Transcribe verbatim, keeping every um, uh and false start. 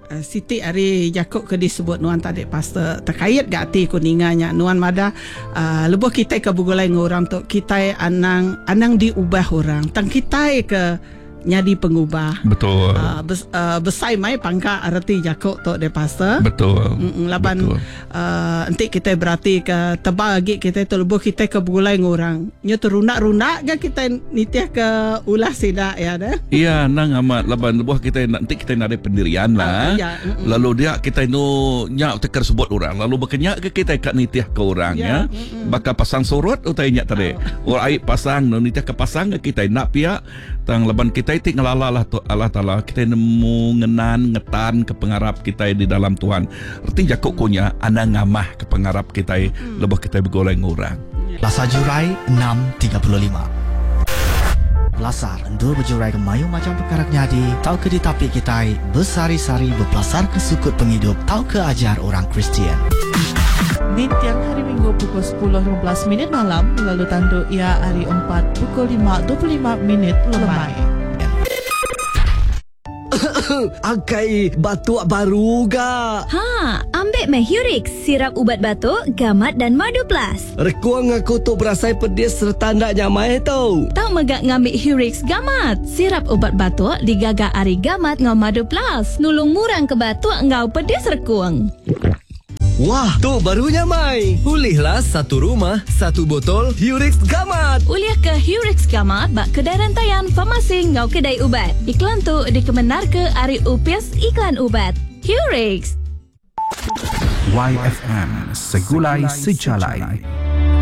uh, Siti hari Jakob ke disebut nuan tadi pastor terkait gak ti kuninganya nuan mada uh, lebuh kita ke bugulai ngorang tu kita anang anang diubah orang tang kita ke nyadi pengubah. Betul. Uh, bes, uh, besai mai pangka arti Jakob tu de pastor. Betul. Mm, laban uh, nanti kita berarti ke tebal lagi kita tu lebuh kita ke bugulai ngorang. Nya terunak-runak ke kita nitiah ke ulah sida ya dah. Iya, nang amat laban lebuh kita nanti kita nak ada pendirian lah. Uh, ya, mm-mm. Lalu dia kita nu nyak teker sebut orang. Lalu berkenyak ke kita kat nitiah ke orang ya. Ya, mm-mm. Bakal pasang surut utai nyak tadi. Oh. Orang aib pasang nu nitiah ke pasang ke kita nak pihak tang laban kita itik ngelala lah tu Allah Taala kita nemu ngenan ngetan ke pengarap kita di dalam Tuhan. Erti Jakob kunya ana ngamah ke pengarap kita hmm. lebih kita bergoleng orang. Lasar Jurai enam tiga puluh lima. Lasar endur berjurai ke mayu macam perkara nyadi tau ke ditapi kita bersari-sari berpelasar ke sukut penghidup tau ke ajar orang Kristian. Di tiang hari Minggu pukul sepuluh lima belas minit malam, lalu tanduk ia hari empat pukul lima dua puluh lima minit lemai. Angkai batuk baru ga. Ha, ambil Mehurix, sirap ubat batuk, gamat dan madu plus. Rekuang aku tu berasai pedis serta ndak nyamai tau. Tak megak ngambil Hurix gamat, sirap ubat batuk digagak ari gamat ngau madu plus. Nulung murang ke batuk ngau pedis rekuang. Wah, tu barunya mai. Pulihlah satu rumah, satu botol Hurix Gamat. Uliah ke Hurix Gamat bak kedai rantaian farmasi ngau kedai ubat. Iklan tu dikemenar ke Ari Upias Iklan Ubat. Hurix. Y F M Segulai Sejalai.